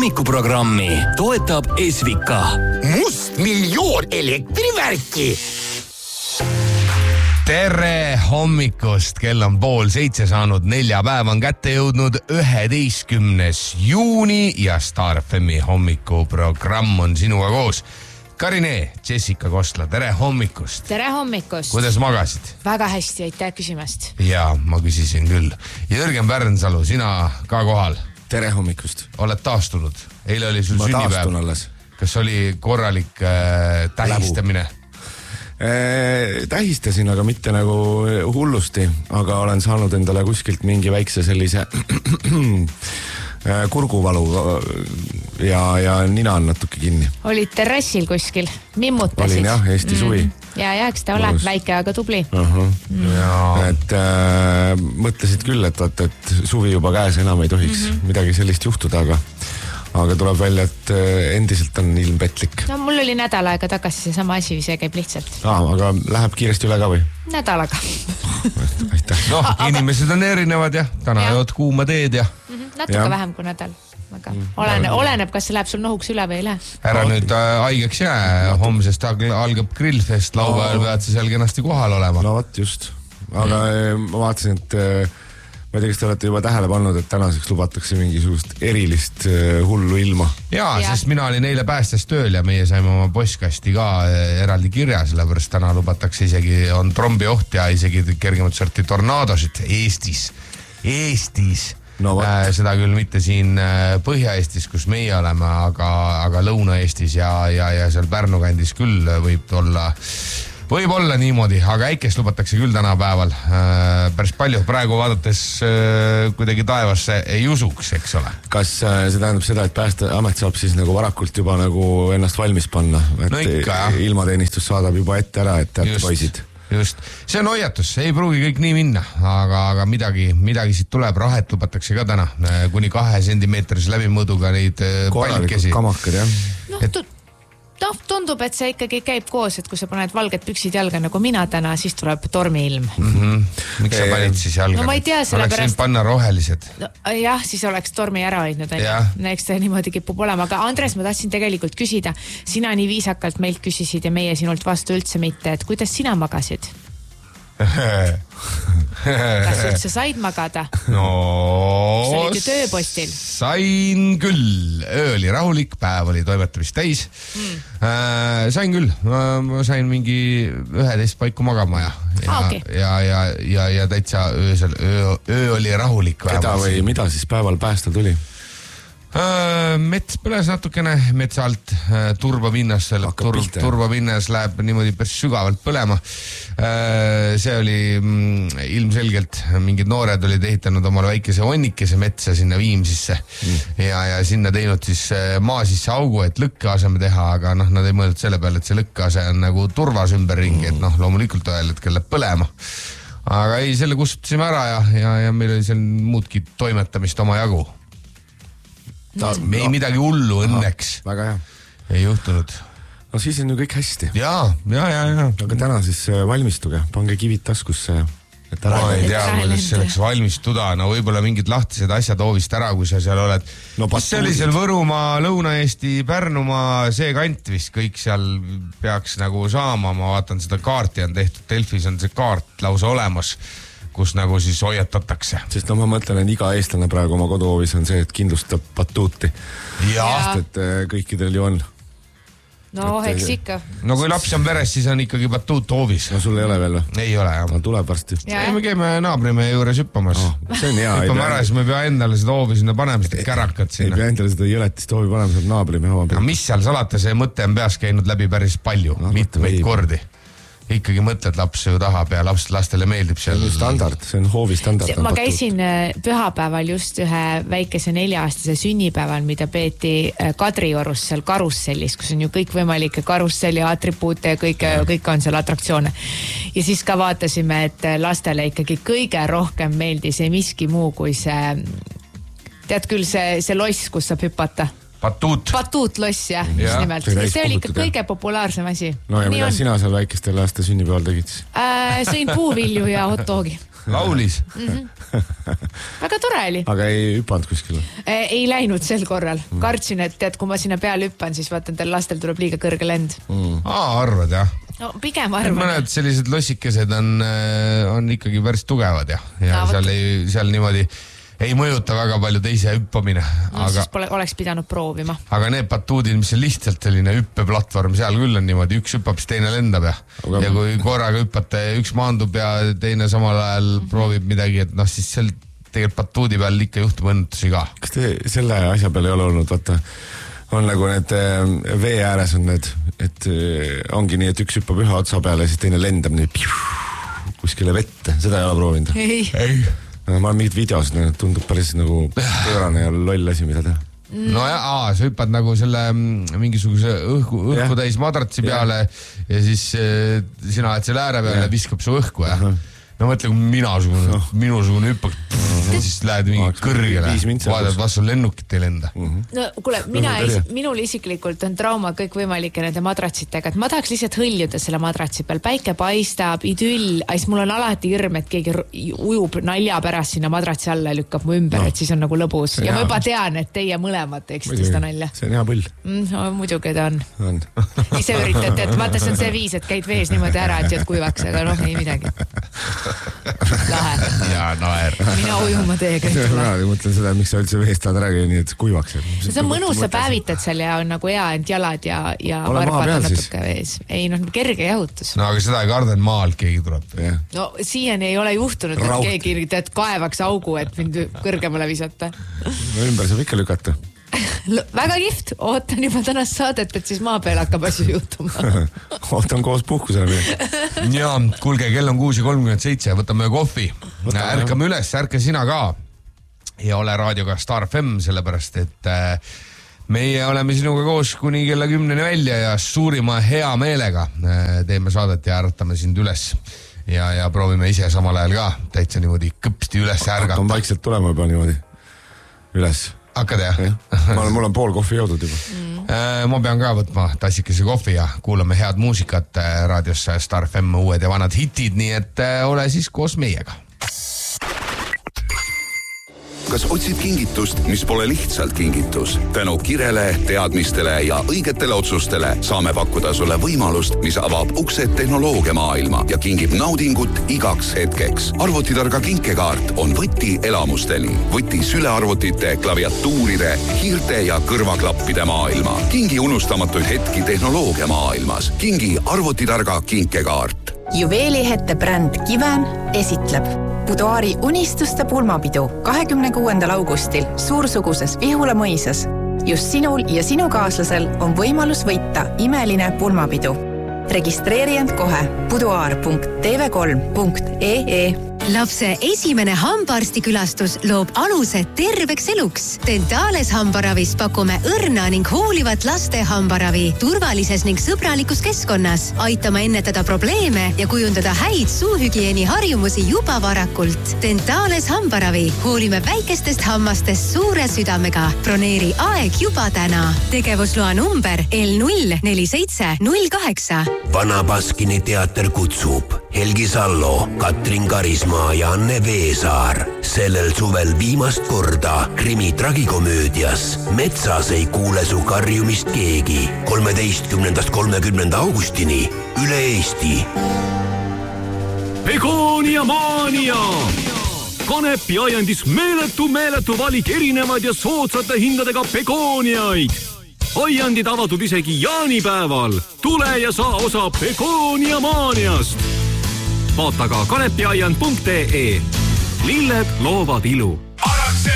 hommikuprogrammi toetab Esvika. Mustmiljoon elektrivärki. Tere hommikust, kell on 6:30 saanud, neljapäev on kätte jõudnud 11. juuni ja Star FMi hommikuprogramm on sinuga koos. Karine, Jessica Kostla, tere hommikust. Tere hommikust. Kuidas magasid? Väga hästi, aitäh küsimast. Jaa, ma küsisin küll. Jürgen Pärnsalu, sina ka kohal. Tere hommikust. Oled taastunud? Eile oli sul sünnipäev. Ma taastun alles. Kas oli korralik tähistamine? Tähistasin, aga mitte nagu hullusti, aga olen saanud endale kuskilt mingi väikse sellise kurguvalu ja nina on natuke kinni. Olid terrassil kuskil, mimmutasid. Olin jah, Eesti suvi. Ja eks ta ole, väike aga tubli. Et mõtlesid küll, et suvi juba käes enam ei tohiks midagi sellist juhtuda, aga tuleb välja, et endiselt on ilm petlik. No mul oli nädal aega tagasi see sama asi, see käib lihtsalt. Aga läheb kiiresti üle ka või? Nädalaga. Aitäh. Inimesed on erinevad ja täna jood kuuma teed ja... Natuke vähem kui nädal. Oleneb, kas see läheb sul nohuks üle või ei lähe. Ära nüüd haigeks jää, homsest algab grillfest, laupäeval pead sa seal kenasti kohal olema. No võt just. Aga ma vaatasin, et ma ei tea, kas te olete juba tähele pannud, et tänaseks lubatakse mingisugust erilist hullu ilma. Jaa, sest mina olin eile päästes tööl ja meie saime oma postkasti ka eraldi kirja, sellepärast täna lubatakse isegi, on trombioht ja isegi kergemat sorti tornaadosid Eestis. No, seda küll mitte siin Põhja-Eestis, kus meie oleme, aga Lõuna-Eestis ja seal Pärnu kandis küll võib olla niimoodi, aga äikest lubatakse küll tänapäeval päris palju. Praegu vaadates kuidagi taevasse ei usuks, eks ole. Kas see tähendab seda, et Päästeamet saab siis nagu varakult juba nagu ennast valmis panna? No ikka, jah. Ilmateenistus saadab juba ette ära, et teate poisid. Just, see on hoiatus, ei pruugi kõik nii minna, aga midagi siit tuleb, rahet lubatakse ka täna, kuni 2 sentimeetrise läbimõõduga neid pallikesi. Kamakad, jah. Tundub, et see ikkagi käib koos, et kui sa paned valged püksid jalga nagu mina täna, siis tuleb tormiilm. Miks sa panid siis jalga? No ma ei tea, oleks võinud panna rohelised. Jah, siis oleks tormi ära hoidnud. Eks ta niimoodi kipub olema. Aga Andres, ma tahtsin tegelikult küsida. Sina nii viisakalt meilt küsisid ja meie sinult vastu üldse mitte, et kuidas sina magasid? Kas üldse said magada? No, sa olid ju tööpostil. Sain küll. Öö oli rahulik, päev oli toimetamist täis. Sain küll. Ma sain mingi 11 paiku magama ja täitsa öö oli rahulik. Keda või mida siis päeval päästa tuli? Mets põles natukene, metsa alt turbapinnas läheb niimoodi päris sügavalt põlema. See oli ilmselgelt, mingid noored olid ehitanud omale väikese onnikese metsa sinna Viimsisse ja sinna teinud siis maa sisse augu, et lõkkeaseme teha, aga nad ei mõeldud selle peale, et see lõkkease on nagu turvas ümberringi, et loomulikult ühel hetkel läheb põlema. Aga ei, selle kustutasime ära ja meil oli seal muudki toimetamist oma jagu. Ei midagi hullu õnneks. Väga hea. Ei juhtunud. No siis on ju kõik hästi. Jaa. Aga täna siis valmistuge, pange kivid taskusse. Ma ei tea, kuidas selleks valmistuda. No võib-olla mingid lahtised asjad hoovist ära, kui sa seal oled. See oli seal Võrumaa, Lõuna-Eesti, Pärnumaa, see kant vist kõik seal peaks nagu saama. Ma vaatan seda kaarti on tehtud. Delfis on see kaart lausa olemas, kus nagu siis hoiatatakse. Sest ma mõtlen, et iga eestlane praegu oma koduhoovis on see, et kindlustab batuuti. Sest et kõikidel ju on. No, eks ikka. No kui laps on peres, siis on ikkagi batuut hoovis. No sul ei ole veel või? Ei ole, jah. No tuleb varsti. Ei, me käime naabrimehe juures hüppamas. See on hea. Hüppame ära, siis me ei pea endale seda hoovi sinna panema, seda kärakat sinna. Ei pea endale seda jõletist hoovi panema, saab naabrimehe oma peal. Mis seal salata, see mõte on peas käinud läbi päris palju, mitmeid kordi. Ikkagi mõtled, laps ju tahab ja lastele meeldib seal. See on standard, see on hoovi standard. Ma käisin pühapäeval just ühe väikese 4-aastase sünnipäeval, mida peeti Kadriorus seal karussellis, kus on ju kõik võimalike karusselli atribuute ja kõik on seal atraktsioone. Ja siis ka vaatasime, et lastele ikkagi kõige rohkem meeldis ei miski muu kui see, tead küll see loss, kus saab hüpata. Batuutloss, jah, just nimelt. See oli ikka kõige populaarsem asi. No ja mida sina seal väikestel laste sünnipäeval tegid? Sõin puuvilju ja hot dogi. laulis. Väga tore oli. Aga ei hüpanud kuskil? Ei läinud sel korral. Kartsin, et tead, kui ma sinna peale hüppan, siis vaatan, teil lastel tuleb liiga kõrge lend. Arvad, jah? No pigem arvan. Mõned sellised lossikesed on ikkagi päris tugevad ja seal niimoodi ei mõjuta väga palju teise hüppamine. Siis oleks pidanud proovima. Aga need batuudid, mis on lihtsalt selline hüppeplatvorm, seal küll on niimoodi, üks hüppab, siis teine lendab ja kui korraga hüppate, üks maandub ja teine samal ajal proovib midagi, et siis seal tegelikult batuudi peal ikka juhtub õnnetusi ka. Kas te selle asja peal ei ole olnud, vaata, on nagu need vee ääres on need, et ongi nii, et üks hüppab ühe otsa peale ja siis teine lendab nii kuskile vette, seda ei ole proovinud? Ei. Ma olen mingid videos, tundub päris nagu pöörane ja loll asi, mida teha. No ja, sa hüppad nagu selle mingisuguse õhku täis madratsi peale ja siis sina oled selle ääre peale ja viskab su õhku ja no mõtle, kui minusugune hüppaks ja siis lähed mingi kõrgele, vaadad vastu lennukit ei lenda. No kuule, minul isiklikult on trauma kõikvõimalike nende madratsitega, et ma tahaks lihtsalt hõljuda selle madratsi peal, päike paistab, idüll, siis mul on alati hirm, et keegi ujub nalja pärast sinna madratsi alla ja lükkab mu ümber, et siis on nagu lõbus. Ja ma juba tean, et teie mõlemad teeksite seda nalja. See on hea põll. No muidugi ta on. Ise üritad, et vaata, see on see viis, et käid vees niimoodi ära, et jõud kuivaks, aga ei midagi. Lahe. Ja naer. Mina ujuma teega. Ma mõtlen seda, miks sa üldse veest tahad räägi, nii et kuivaks. See on mõnus, sa päevitad seal ja on nagu hea end jalad ja varbad on natuke vees. Ei, kerge jahutus. No aga seda ei karda, et maalt keegi tuleb. No siiani ei ole juhtunud, et keegi kaevaks augu, et mind kõrgemale visata. No ümber saab ikka lükata. Väga kihvt, ootan juba tänast saadet, et siis maa peal hakkab asju juhtuma. Ootan koos puhkusele. Ja, kuulge, kell on 6:37, võtame kohvi. Ärkame üles, ärka sina ka. Ja ole raadioga Star FM, sellepärast, et meie oleme sinuga koos kuni kella 10 välja ja suurima hea meelega teeme saadet ja äratame sind üles. Ja proovime ise samal ajal ka täitsa niimoodi kõpsti üles ärgata. On vaikselt tulema juba niimoodi üles. Hakkad jah? Mul on pool kohvi jõudnud juba. Ma pean ka võtma tassikese kohvi ja kuulame head muusikat raadios Star FM, uued ja vanad hitid, nii et ole siis koos meiega. Kas otsid kingitust, mis pole lihtsalt kingitus? Tänu kirele, teadmistele ja õigetele otsustele saame pakkuda sulle võimalust, mis avab uksed tehnoloogia maailma ja kingib naudingut igaks hetkeks. Arvutitarga kinkekaart on võti elamusteni. Võti sülearvutite, klaviatuuride, hiirte ja kõrvaklappide maailma. Kingi unustamatuid hetki tehnoloogia maailmas. Kingi arvutitarga kinkekaart. Juveelihette bränd Kiven esitleb Buduaari unistuste pulmapidu 26. augustil suursuguses Vihula mõisas. Just sinul ja sinu kaaslasel on võimalus võita imeline pulmapidu. Registreeri end kohe buduaar.tv3.ee. Lapse esimene hambaarstikülastus loob aluse terveks eluks. Dentales hambaravis pakume õrna ning hoolivat laste hambaravi turvalises ning sõbralikus keskkonnas. Aitama ennetada probleeme ja kujundada häid suuhügieeni harjumusi juba varakult. Dentales hambaravi. Hoolime väikestest hammastest suure südamega. Broneeri aeg juba täna. Tegevusloa number L04708. Vana Baskini teater kutsub Helgi Sallo, Katrin Karismaa ja Anne Veesaar. Sellel suvel viimast korda krimi tragikomöödias Metsas ei kuule su karjumist keegi. 13.–30. augustini üle Eesti. Begonia Mania! Kanepi aiandis meeletu valik erinevad ja soodsate hindadega begooniaid. Aiandid avatud isegi jaanipäeval. Tule ja saa osa Begonia Maniast. Vaata ka kanepiaiand.ee. Lilled loovad ilu.